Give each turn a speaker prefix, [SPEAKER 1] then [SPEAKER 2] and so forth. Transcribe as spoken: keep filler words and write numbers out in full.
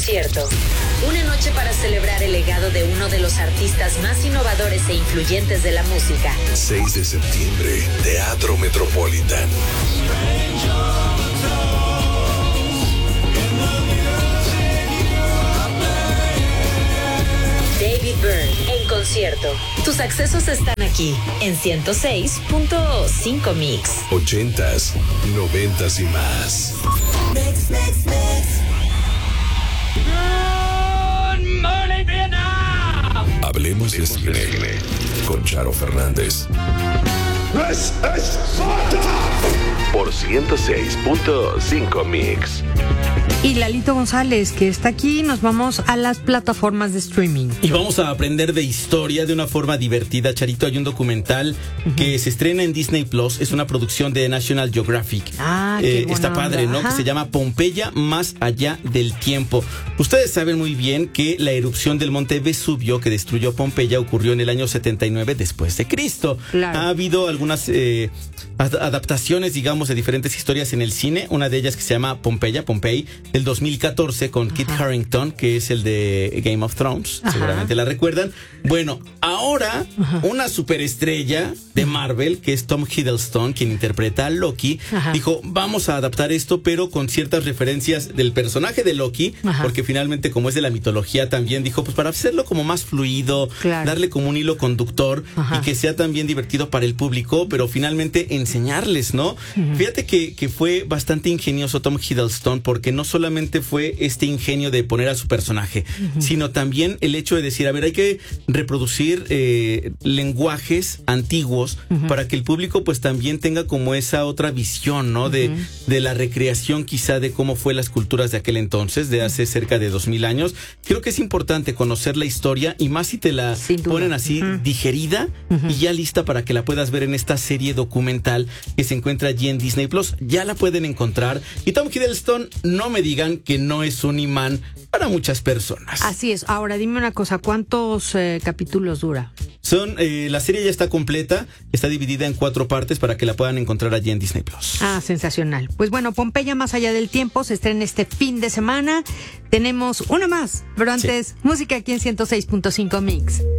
[SPEAKER 1] concierto. Una noche para celebrar el legado de uno de los artistas más innovadores e influyentes de la música.
[SPEAKER 2] seis de septiembre, Teatro Metropolitan.
[SPEAKER 1] David Byrne en concierto. Tus accesos están aquí en ciento seis punto cinco Mix.
[SPEAKER 2] Ochentas, noventas y más.
[SPEAKER 3] Mix, mix, mix.
[SPEAKER 4] Good morning, Vietnam.
[SPEAKER 2] Hablemos de cine con Charo Fernández.
[SPEAKER 5] This is Sparta.
[SPEAKER 2] Por ciento seis punto cinco Mix.
[SPEAKER 6] Y Lalito González, que está aquí, nos vamos a las plataformas de streaming.
[SPEAKER 7] Y vamos a aprender de historia de una forma divertida, Charito. Hay un documental uh-huh. que se estrena en Disney Plus, es una producción de National Geographic.
[SPEAKER 6] Ah,
[SPEAKER 7] eh,
[SPEAKER 6] qué
[SPEAKER 7] está padre,
[SPEAKER 6] onda.
[SPEAKER 7] ¿no?
[SPEAKER 6] Ajá.
[SPEAKER 7] Que se llama Pompeya más allá del tiempo. Ustedes saben muy bien que la erupción del monte Vesubio que destruyó Pompeya ocurrió en el año setenta y nueve después de Cristo.
[SPEAKER 6] Claro.
[SPEAKER 7] Ha habido algunas eh, ad- adaptaciones, digamos, de diferentes historias en el cine. Una de ellas que se llama Pompeya, Pompeii, del dos mil catorce con Ajá. Kit Harington, que es el de Game of Thrones. Ajá. Seguramente la recuerdan. Bueno, ahora Ajá. una superestrella de Marvel, que es Tom Hiddleston, quien interpreta a Loki, Ajá. dijo, vamos a adaptar esto, pero con ciertas referencias del personaje de Loki, Ajá. porque finalmente, como es de la mitología, también dijo, pues para hacerlo como más fluido, claro. darle como un hilo conductor Ajá. y que sea también divertido para el público, pero finalmente enseñarles, ¿no? Uh-huh. Fíjate que, que fue bastante ingenioso Tom Hiddleston, porque no solamente fue este ingenio de poner a su personaje, uh-huh. sino también el hecho de decir, a ver, hay que reproducir eh, lenguajes antiguos uh-huh. para que el público pues también tenga como esa otra visión, ¿no? Uh-huh. De, de la recreación quizá de cómo fue las culturas de aquel entonces, de hace cerca de dos mil años. Creo que es importante conocer la historia y más si te la ponen así uh-huh. digerida uh-huh. y ya lista para que la puedas ver en esta serie documental que se encuentra allí en Disney Plus. Ya la pueden encontrar. Y Tom Hiddleston, no me digan que no es un imán para muchas personas.
[SPEAKER 6] Así es. Ahora dime una cosa, ¿cuántos eh, capítulos dura?
[SPEAKER 7] Son, eh, la serie ya está completa, está dividida en cuatro partes para que la puedan encontrar allí en Disney Plus.
[SPEAKER 6] Ah, sensacional. Pues bueno, Pompeya más allá del tiempo se estrena este fin de semana. Tenemos una más, pero antes, sí. música aquí en ciento seis punto cinco Mix.